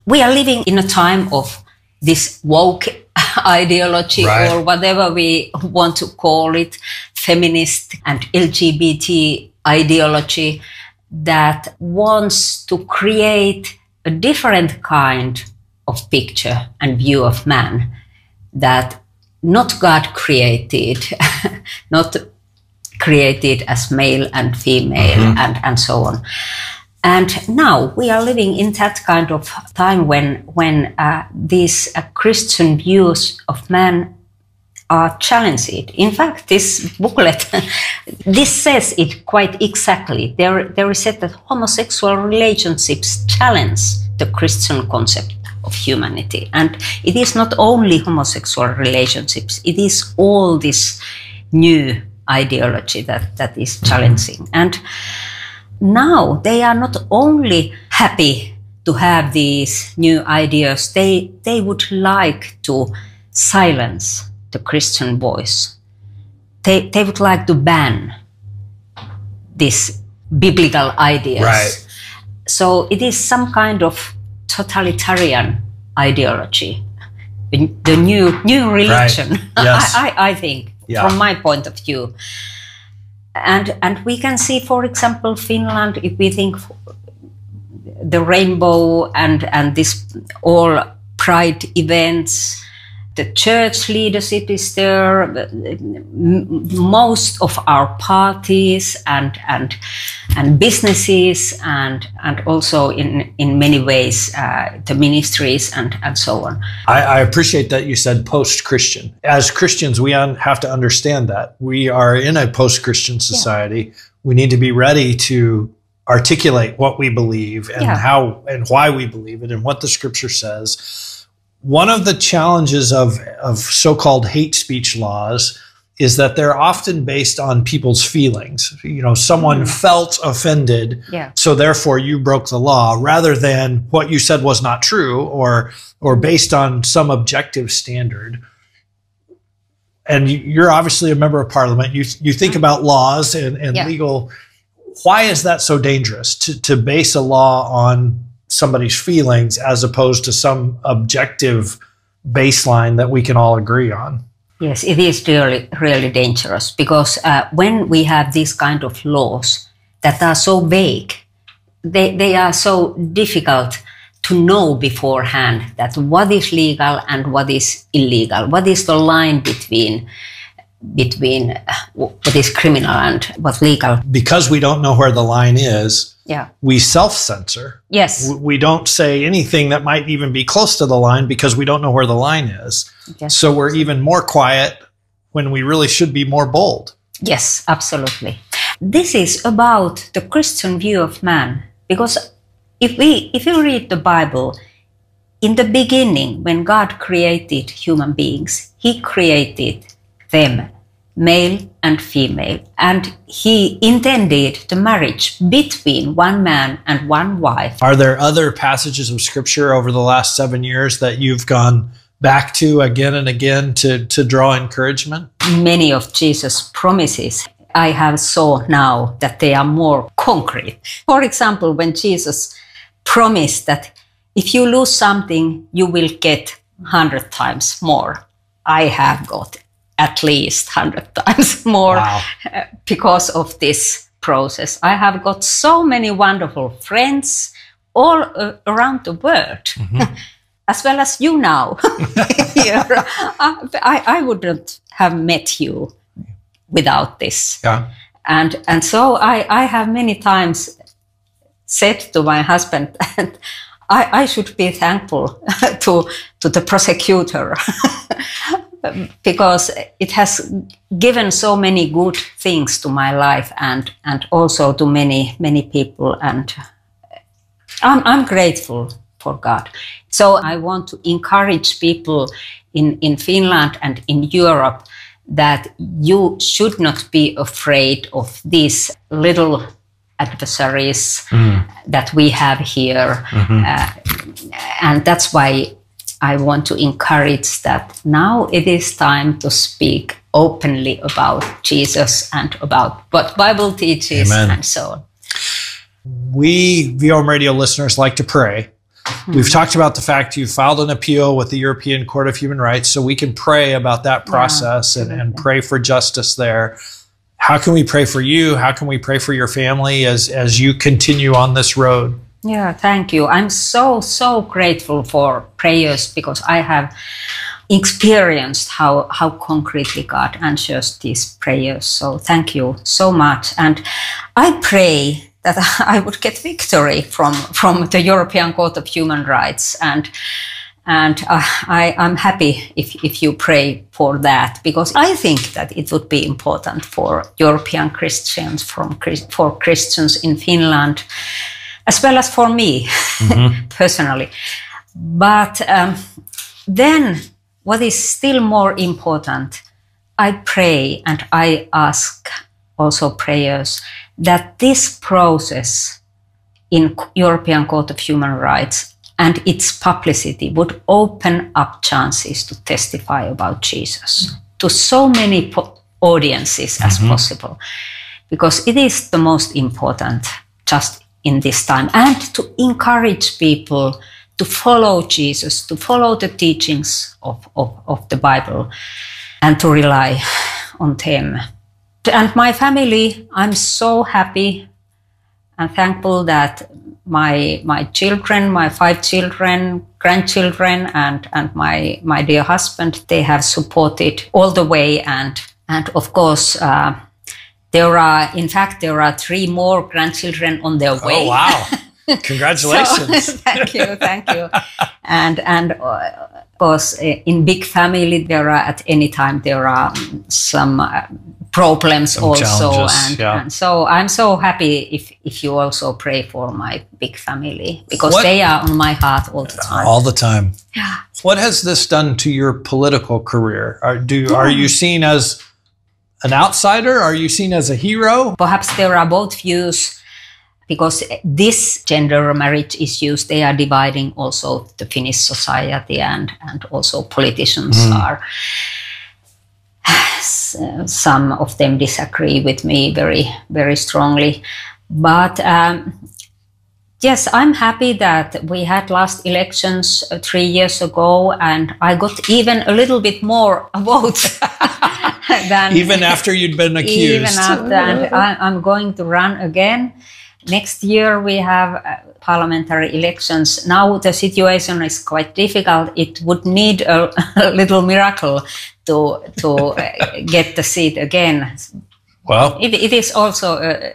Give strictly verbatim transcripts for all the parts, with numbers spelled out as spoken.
We are living in a time of this woke ideology, right, or whatever we want to call it, feminist and L G B T ideology that wants to create a different kind of picture and view of man that not God created, not created as male and female, mm-hmm. and, and so on. And now we are living in that kind of time when when uh, these uh, Christian views of man are challenged. In fact, this booklet, this says it quite exactly. There, there is said that homosexual relationships challenge the Christian concept of humanity. And it is not only homosexual relationships, it is all this new ideology that, that is challenging. And now they are not only happy to have these new ideas, they, they would like to silence the Christian voice. They, they would like to ban these biblical ideas. Right. So it is some kind of totalitarian ideology, the new new religion, right. Yes. I, I, I think, yeah. from my point of view. And and we can see, for example, Finland, if we think the rainbow and, and this all pride events, the church leadership is there, most of our parties and and and businesses and and also in in many ways uh, the ministries and and so on. I, I appreciate that you said post-Christian. As Christians, we un- have to understand that we are in a post-Christian society. Yeah. We need to be ready to articulate what we believe and yeah. how and why we believe it and what the Scripture says. One of the challenges of, of so-called hate speech laws is that they're often based on people's feelings. You know, someone mm. felt offended, yeah. so therefore you broke the law, rather than what you said was not true or or based on some objective standard. And you're obviously a member of Parliament. You you think about laws and, and yeah. legal. Why is that so dangerous to, to base a law on somebody's feelings as opposed to some objective baseline that we can all agree on? Yes, it is really, really dangerous because uh, when we have these kind of laws that are so vague, they, they are so difficult to know beforehand that what is legal and what is illegal, what is the line between between what is criminal and what's legal. Because we don't know where the line is, yeah. we self-censor. Yes. We don't say anything that might even be close to the line because we don't know where the line is. Yes. So we're even more quiet when we really should be more bold. Yes, absolutely. This is about the Christian view of man. Because if we, if you read the Bible, in the beginning, when God created human beings, He created them, male and female, and He intended the marriage between one man and one wife. Are there other passages of Scripture over the last seven years that you've gone back to again and again to, to draw encouragement? Many of Jesus' promises I have saw now that they are more concrete. For example, when Jesus promised that if you lose something, you will get a hundred times more. I have got at least one hundred times more. Wow. Because of this process. I have got so many wonderful friends all uh, around the world, mm-hmm. as well as you now. Here. I, I wouldn't have met you without this. Yeah. And, and so I, I have many times said to my husband, and I, I should be thankful to, to the prosecutor because it has given so many good things to my life and, and also to many, many people. And I'm, I'm grateful for God. So I want to encourage people in, in Finland and in Europe that you should not be afraid of these little adversaries mm. that we have here. Mm-hmm. Uh, and that's why I want to encourage that now it is time to speak openly about Jesus and about what Bible teaches. Amen. And so on. We V O M radio listeners like to pray. Mm-hmm. We've talked about the fact you filed an appeal with the European Court of Human Rights, so we can pray about that process yeah, and, and pray for justice there. How can we pray for you? How can we pray for your family as, as you continue on this road? Yeah, thank you. I'm so, so grateful for prayers because I have experienced how, how concretely God answers these prayers. So thank you so much. And I pray that I would get victory from, from the European Court of Human Rights. And and uh, I, I'm happy if, if you pray for that, because I think that it would be important for European Christians, from for Christians in Finland, as well as for me mm-hmm. personally. But um, then what is still more important, I pray and I ask also prayers that this process in European Court of Human Rights and its publicity would open up chances to testify about Jesus to so many po- audiences mm-hmm. as possible, because it is the most important just in this time, and to encourage people to follow Jesus, to follow the teachings of, of, of the Bible, and to rely on them. And my family, I'm so happy and thankful that my my children, my five children, grandchildren, and, and my, my dear husband, they have supported all the way. And, and of course, uh, there are, in fact, there are three more grandchildren on their way. Oh, wow. Congratulations. So, thank you, thank you. And, and uh, of course, in big family, there are, at any time, there are some uh, problems some also. And, yeah. and so I'm so happy if, if you also pray for my big family, because what, they are on my heart all the time. All the time. Yeah. What has this done to your political career? Are, do, yeah. are you seen as an outsider? Are you seen as a hero? Perhaps there are both views, because this gender marriage issues, they are dividing also the Finnish society, and, and also politicians mm. are, some of them disagree with me very, very strongly. But um, yes, I'm happy that we had last elections uh, three years ago, and I got even a little bit more votes. than even after you'd been accused. Even after, and I, I'm going to run again. Next year we have uh, parliamentary elections. Now the situation is quite difficult. It would need a, a little miracle to to uh, get the seat again. Well, it, it is also a,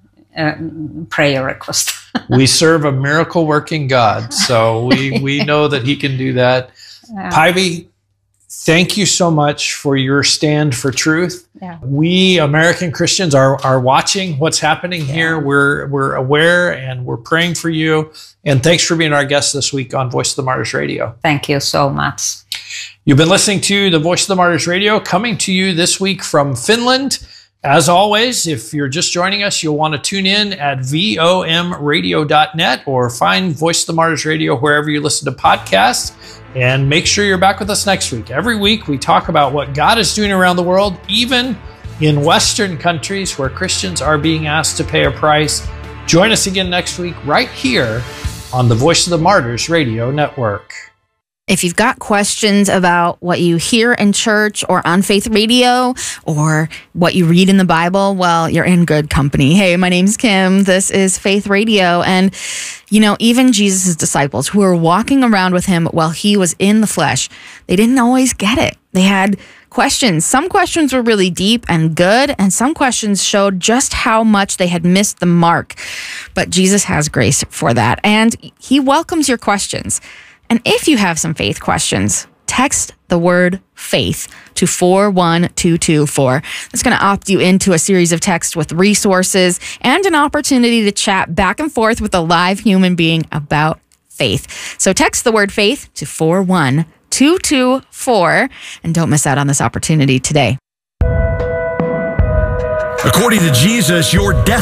a prayer request. We serve a miracle-working God, so we, we know that He can do that. Yeah. Päivi, thank you so much for your stand for truth. Yeah. We American Christians are, are watching what's happening yeah. here. We're we're aware and we're praying for you. And thanks for being our guest this week on Voice of the Martyrs Radio. Thank you so much. You've been listening to the Voice of the Martyrs Radio, coming to you this week from Finland. As always, if you're just joining us, you'll want to tune in at V O M radio dot net or find Voice of the Martyrs Radio wherever you listen to podcasts. And make sure you're back with us next week. Every week, we talk about what God is doing around the world, even in Western countries where Christians are being asked to pay a price. Join us again next week right here on the Voice of the Martyrs Radio Network. If you've got questions about what you hear in church or on Faith Radio or what you read in the Bible, well, you're in good company. Hey, my name's Kim. This is Faith Radio. And, you know, even Jesus' disciples who were walking around with him while he was in the flesh, they didn't always get it. They had questions. Some questions were really deep and good, and some questions showed just how much they had missed the mark. But Jesus has grace for that, and he welcomes your questions. And if you have some faith questions, text the word faith to four one two two four. That's going to opt you into a series of texts with resources and an opportunity to chat back and forth with a live human being about faith. So text the word faith to four one two two four and don't miss out on this opportunity today. According to Jesus, your destiny